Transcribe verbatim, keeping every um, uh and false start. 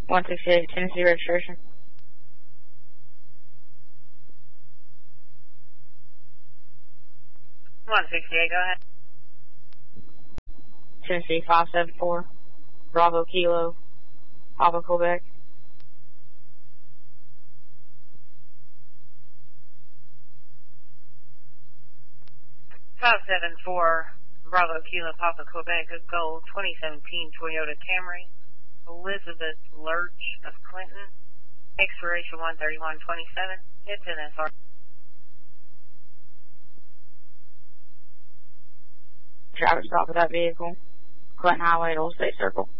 one sixty-eight, Tennessee registration. one sixty-eight, go ahead. Tennessee five seven four, Bravo Kilo, Papa Quebec. five seven four, Bravo Kilo, Papa Quebec, Gold, twenty seventeen Toyota Camry, Elizabeth Lurch of Clinton, expiration one thirty-one twenty-seven, it's an S R. Traffic stop of that vehicle, Clinton Highway at Old State Circle.